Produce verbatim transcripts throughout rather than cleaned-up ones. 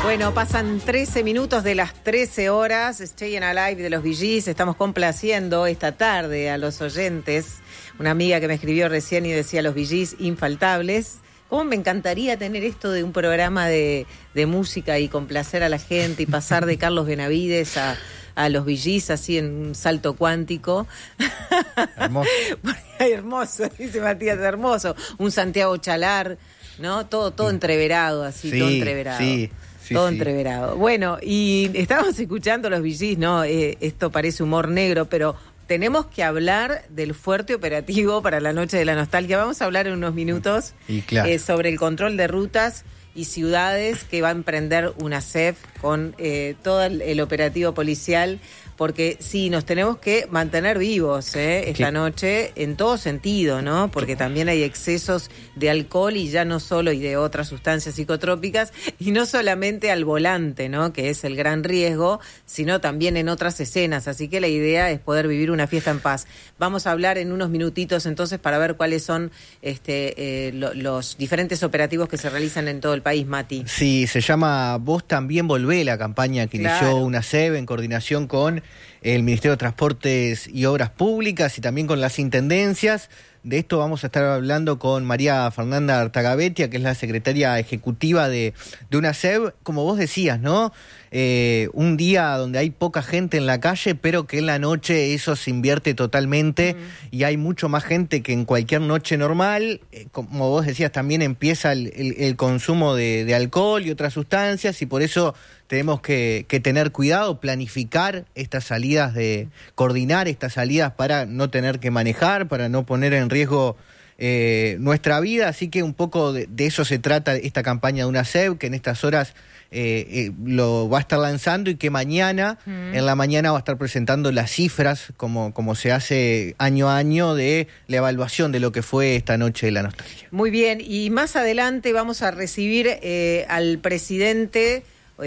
Bueno, pasan trece minutos de las trece horas. Stayin' Alive de los Bee Gees. Estamos complaciendo esta tarde a los oyentes. Una amiga que me escribió recién y decía los Bee Gees infaltables. ¿Cómo me encantaría tener esto de un programa de, de música y complacer a la gente y pasar de Carlos Benavides a, a los Bee Gees así en un salto cuántico? Hermoso. Hermoso, dice Matías, hermoso. Un Santiago Chalar, ¿no? Todo, todo entreverado, así, sí, todo entreverado. Sí. Sí, todo sí. entreverado. Bueno, y estábamos escuchando los Bee Gees, ¿no? Eh, esto parece humor negro, pero tenemos que hablar del fuerte operativo para la Noche de la Nostalgia. Vamos a hablar en unos minutos y claro. eh, sobre el control de rutas y ciudades que va a emprender UNACEF con eh, todo el, el operativo policial, porque sí, nos tenemos que mantener vivos eh, esta sí. noche en todo sentido, ¿no? Porque también hay excesos de alcohol y ya no solo y de otras sustancias psicotrópicas, y no solamente al volante, ¿no? Que es el gran riesgo, sino también en otras escenas. Así que la idea es poder vivir una fiesta en paz. Vamos a hablar en unos minutitos entonces para ver cuáles son este, eh, lo, los diferentes operativos que se realizan en todo el país, Mati. Sí, se llama Vos También Volvé, la campaña que Claro. inició UNACEF en coordinación con el Ministerio de Transportes y Obras Públicas y también con las intendencias. De esto vamos a estar hablando con María Fernanda Artagabetia, que es la secretaria ejecutiva de, de UNACEF. Como vos decías, ¿no? Eh, un día donde hay poca gente en la calle, pero que en la noche eso se invierte totalmente uh-huh. y hay mucho más gente que en cualquier noche normal. Eh, como vos decías, también empieza el, el, el consumo de, de alcohol y otras sustancias, y por eso tenemos que, que tener cuidado, planificar estas salidas, de coordinar estas salidas para no tener que manejar, para no poner en riesgo eh, nuestra vida. Así que un poco de, de eso se trata esta campaña de UNACEF, que en estas horas eh, eh, lo va a estar lanzando y que mañana, mm. en la mañana va a estar presentando las cifras, como, como se hace año a año, de la evaluación de lo que fue esta Noche de la Nostalgia. Muy bien, y más adelante vamos a recibir eh, al presidente...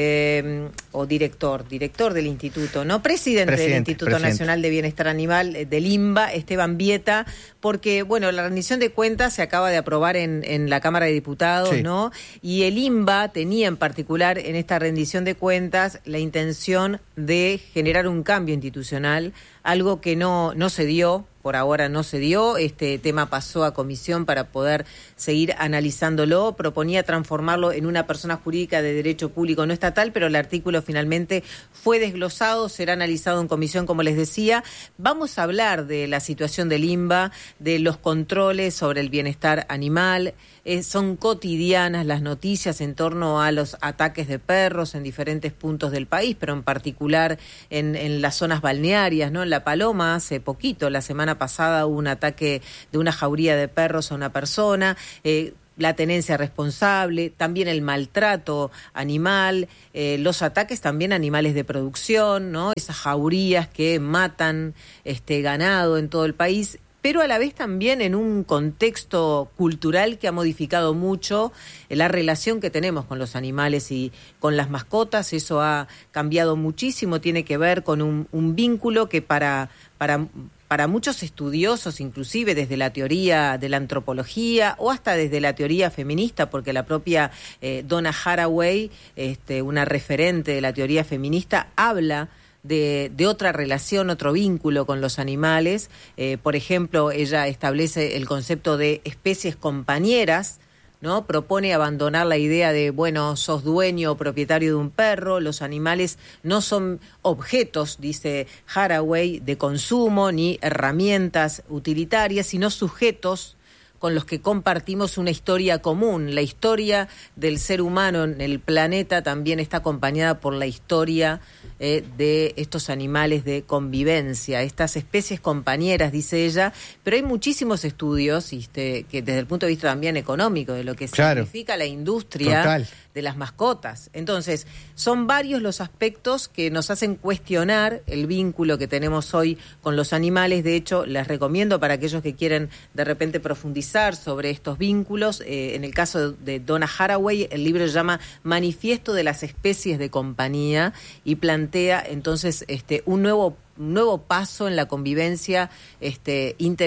Eh, o director, director del instituto, no presidente, presidente del Instituto presidente. Nacional de Bienestar Animal, eh, del INBA, Esteban Vieta, porque, bueno, la rendición de cuentas se acaba de aprobar en, en la Cámara de Diputados, sí. ¿no? Y el INBA tenía en particular en esta rendición de cuentas la intención de generar un cambio institucional, algo que no, no se dio. Por ahora no se dio, este tema pasó a comisión para poder seguir analizándolo, proponía transformarlo en una persona jurídica de derecho público no estatal, pero el artículo finalmente fue desglosado, será analizado en comisión, como les decía. Vamos a hablar de la situación del INBA, de los controles sobre el bienestar animal. Eh, son cotidianas las noticias en torno a los ataques de perros en diferentes puntos del país, pero en particular en, en las zonas balnearias, ¿no? En La Paloma, hace poquito, la semana pasada, hubo un ataque de una jauría de perros a una persona. Eh, la tenencia responsable, también el maltrato animal, eh, los ataques también a animales de producción, ¿no? Esas jaurías que matan este ganado en todo el país, pero a la vez también en un contexto cultural que ha modificado mucho la relación que tenemos con los animales y con las mascotas. Eso ha cambiado muchísimo, tiene que ver con un, un vínculo que para, para, para muchos estudiosos, inclusive desde la teoría de la antropología o hasta desde la teoría feminista, porque la propia eh, Donna Haraway, este, una referente de la teoría feminista, habla De, de otra relación, otro vínculo con los animales. Eh, por ejemplo, ella establece el concepto de especies compañeras, ¿no? Propone abandonar la idea de, bueno, sos dueño o propietario de un perro, los animales no son objetos, dice Haraway, de consumo, ni herramientas utilitarias, sino sujetos con los que compartimos una historia común. La historia del ser humano en el planeta también está acompañada por la historia eh, de estos animales de convivencia, estas especies compañeras, dice ella, pero hay muchísimos estudios este, que desde el punto de vista también económico, de lo que claro. significa la industria Total. de las mascotas. Entonces, son varios los aspectos que nos hacen cuestionar el vínculo que tenemos hoy con los animales. De hecho, les recomiendo para aquellos que quieren de repente profundizar sobre estos vínculos, eh, en el caso de Donna Haraway, el libro se llama Manifiesto de las especies de compañía y plantea entonces este un nuevo un nuevo paso en la convivencia este interespecie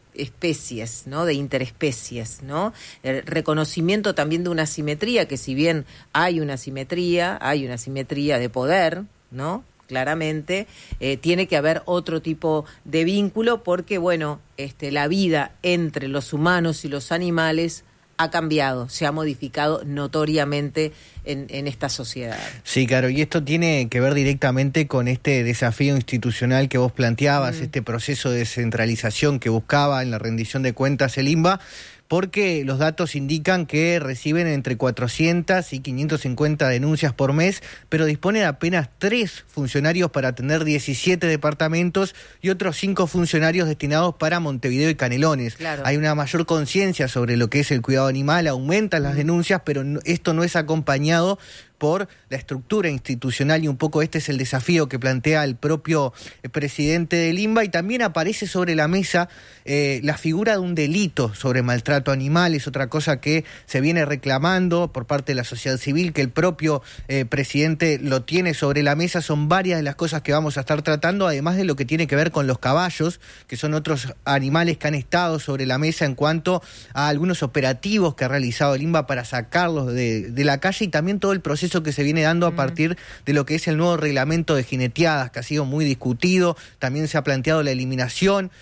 especies, ¿no? De interespecies, ¿no? El reconocimiento también de una simetría, que si bien hay una simetría, hay una simetría de poder, ¿no? Claramente, eh, tiene que haber otro tipo de vínculo porque, bueno, este, la vida entre los humanos y los animales ha cambiado, se ha modificado notoriamente en, en esta sociedad. Sí, claro, y esto tiene que ver directamente con este desafío institucional que vos planteabas, mm. este proceso de descentralización que buscaba en la rendición de cuentas el INBA, porque los datos indican que reciben entre cuatrocientas y quinientas cincuenta denuncias por mes, pero dispone de apenas tres funcionarios para atender diecisiete departamentos y otros cinco funcionarios destinados para Montevideo y Canelones. Claro. Hay una mayor conciencia sobre lo que es el cuidado animal, aumentan las denuncias, pero no, esto no es acompañado por la estructura institucional, y un poco este es el desafío que plantea el propio presidente del INBA, y también aparece sobre la mesa eh, la figura de un delito sobre maltrato animal. Es otra cosa que se viene reclamando por parte de la sociedad civil, que el propio eh, presidente lo tiene sobre la mesa. Son varias de las cosas que vamos a estar tratando, además de lo que tiene que ver con los caballos, que son otros animales que han estado sobre la mesa en cuanto a algunos operativos que ha realizado el INBA para sacarlos de, de la calle, y también todo el proceso que se viene dando a partir de lo que es el nuevo reglamento de jineteadas, que ha sido muy discutido. También se ha planteado la eliminación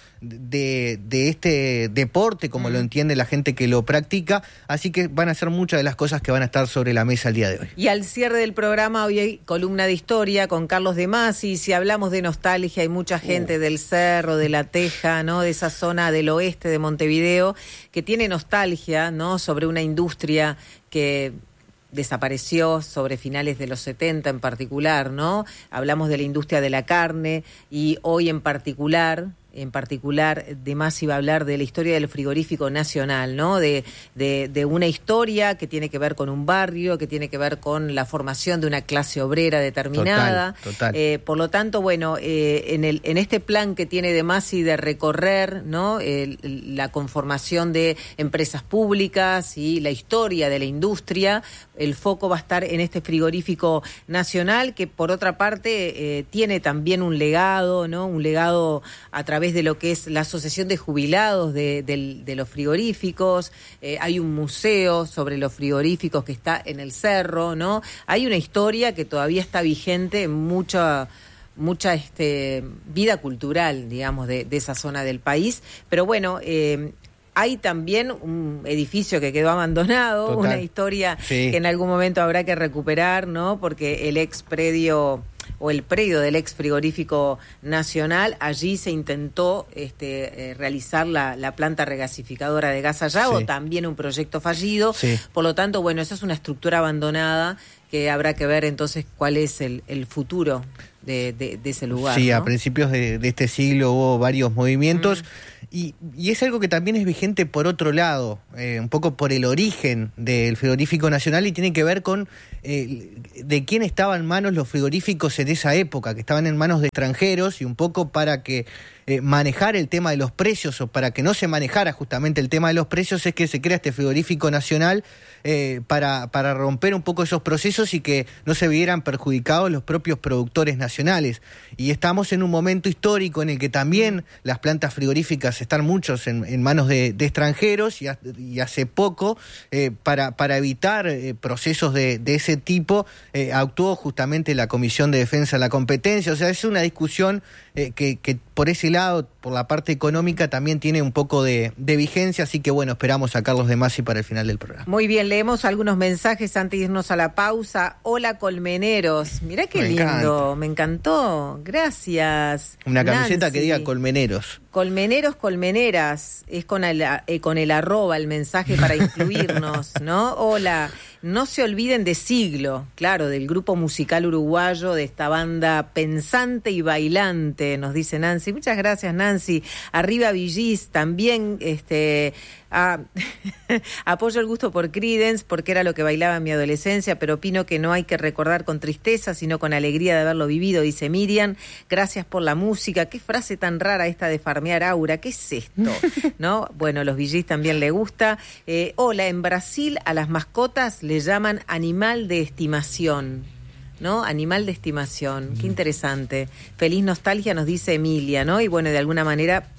de, de este deporte, como mm. lo entiende la gente que lo practica, así que van a ser muchas de las cosas que van a estar sobre la mesa el día de hoy. Y al cierre del programa, hoy hay columna de historia con Carlos de Masi. Si hablamos de nostalgia, hay mucha gente uh. del Cerro, de La Teja, ¿no? De esa zona del oeste de Montevideo, que tiene nostalgia, ¿no? Sobre una industria que desapareció sobre finales de los setenta en particular, ¿no? Hablamos de la industria de la carne, y hoy en particular, en particular, de más iba a hablar de la historia del frigorífico nacional, ¿no? De, de, de una historia que tiene que ver con un barrio, que tiene que ver con la formación de una clase obrera determinada. Total, total. Eh, por lo tanto, bueno, eh, en, el, en este plan que tiene de Masi de recorrer, ¿no? El, la conformación de empresas públicas y la historia de la industria, el foco va a estar en este frigorífico nacional, que por otra parte eh, tiene también un legado, ¿no? Un legado a través de lo que es la Asociación de Jubilados de, de, de los frigoríficos. Eh, hay un museo sobre los frigoríficos que está en el Cerro, ¿no? Hay una historia que todavía está vigente en mucha mucha este, vida cultural, digamos, de, de esa zona del país. Pero bueno, eh, hay también un edificio que quedó abandonado, Total. Una historia sí. que en algún momento habrá que recuperar, ¿no? Porque el ex predio o el predio del ex frigorífico nacional, allí se intentó este, eh, realizar la, la planta regasificadora de gas allá, sí. o también un proyecto fallido. Sí. Por lo tanto, bueno, esa es una estructura abandonada que habrá que ver entonces cuál es el, el futuro de, de, de ese lugar. Sí, ¿no? A principios de, de este siglo hubo varios movimientos. Mm. Y, y es algo que también es vigente por otro lado, eh, un poco por el origen del frigorífico nacional, y tiene que ver con eh, de quién estaban en manos los frigoríficos en esa época, que estaban en manos de extranjeros, y un poco para que eh, manejar el tema de los precios, o para que no se manejara justamente el tema de los precios, es que se crea este frigorífico nacional eh, para, para romper un poco esos procesos y que no se vieran perjudicados los propios productores nacionales. Y estamos en un momento histórico en el que también las plantas frigoríficas están muchos en, en manos de, de extranjeros, y, ha, y hace poco, eh, para, para evitar eh, procesos de, de ese tipo, eh, actuó justamente la Comisión de Defensa de la Competencia. O sea, es una discusión eh, que, que por ese lado, por la parte económica, también tiene un poco de, de vigencia, así que bueno, esperamos a Carlos de Masi para el final del programa. Muy bien, leemos algunos mensajes antes de irnos a la pausa. Hola, colmeneros. Mirá qué me lindo, encanta. Me encantó. Gracias. Una camiseta Nancy. Que diga colmeneros. Colmeneros, colmeneras, es con el, eh, con el arroba el mensaje para incluirnos, ¿no? Hola, no se olviden de Siglo, claro, del grupo musical uruguayo, de esta banda pensante y bailante, nos dice Nancy. Muchas gracias, Nancy. Arriba Villis, también este... Ah, apoyo el gusto por Creedence porque era lo que bailaba en mi adolescencia, pero opino que no hay que recordar con tristeza, sino con alegría de haberlo vivido, dice Miriam. Gracias por la música. Qué frase tan rara esta de farmear aura. ¿Qué es esto? ¿No? Bueno, los V Gs también le gusta. Eh, hola, en Brasil a las mascotas le llaman animal de estimación. ¿No? Animal de estimación. Qué interesante. Feliz nostalgia, nos dice Emilia, ¿no? Y bueno, de alguna manera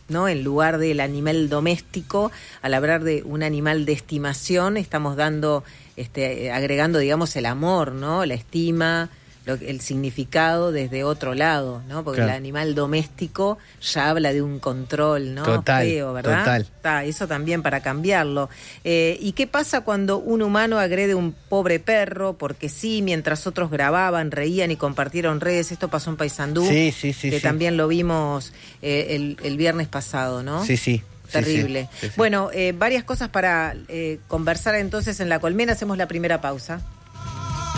¿no? En lugar del animal doméstico, al hablar de un animal de estimación, estamos dando, este, agregando, digamos, el amor, ¿no? La estima, lo, el significado desde otro lado, ¿no? Porque claro, el animal doméstico ya habla de un control, ¿no? Total, feo, ¿verdad? Total. Está, eso también para cambiarlo. Eh, ¿Y qué pasa cuando un humano agrede a un pobre perro? Porque sí, mientras otros grababan, reían y compartieron redes. Esto pasó en Paysandú, sí, sí, sí, que sí. también lo vimos eh, el, el viernes pasado, ¿no? Sí, sí. Terrible. Sí, sí, sí, sí. Bueno, eh, varias cosas para eh, conversar entonces en La Colmena. Hacemos la primera pausa.